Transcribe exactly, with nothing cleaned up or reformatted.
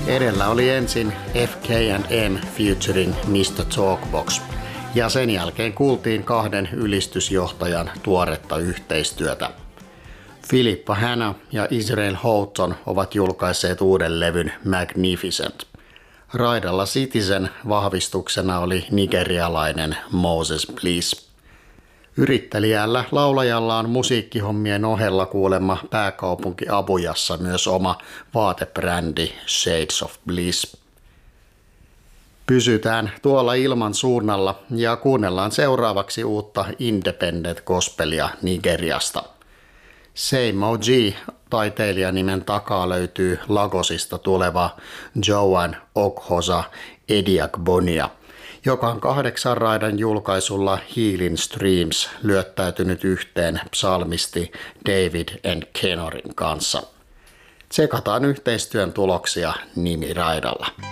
Edellä oli ensin F K and M featuring mister Talkbox, ja sen jälkeen kuultiin kahden ylistysjohtajan tuoretta yhteistyötä. Philippa Hanna ja Israel Houghton ovat julkaisseet uuden levyn Magnificent. Raidalla Citizen vahvistuksena oli nigerialainen Moses Bliss. Yrittelijällä laulajalla on musiikkihommien ohella kuulemma pääkaupunki Abujassa myös oma vaatebrändi Shades of Bliss. Pysytään tuolla ilman suunnalla ja kuunnellaan seuraavaksi uutta independent gospelia Nigeriasta. Same O G taiteilijanimen takaa löytyy Lagosista tuleva Joan Okhoza Ediakbonia, joka on kahdeksan raidan julkaisulla Healing Streams lyöttäytynyt yhteen psalmisti David and Kenorin kanssa. Tsekataan yhteistyön tuloksia nimiraidalla.